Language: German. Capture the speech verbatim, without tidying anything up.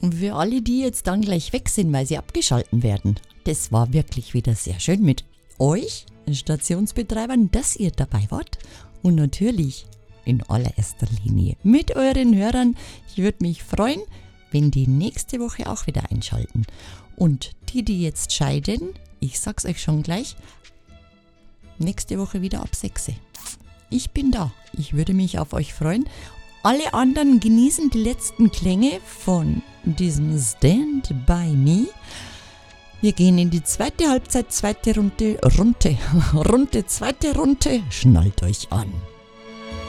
Und für alle, die jetzt dann gleich weg sind, weil sie abgeschalten werden, das war wirklich wieder sehr schön mit euch, Stationsbetreibern, dass ihr dabei wart. Und natürlich in allererster Linie mit euren Hörern. Ich würde mich freuen, wenn die nächste Woche auch wieder einschalten. Und die, die jetzt scheiden, ich sag's euch schon gleich, nächste Woche wieder ab sechs. Ich bin da. Ich würde mich auf euch freuen. Alle anderen genießen die letzten Klänge von diesem Stand By Me. Wir gehen in die zweite Halbzeit, zweite Runde, Runde, Runde, zweite Runde. Schnallt euch an.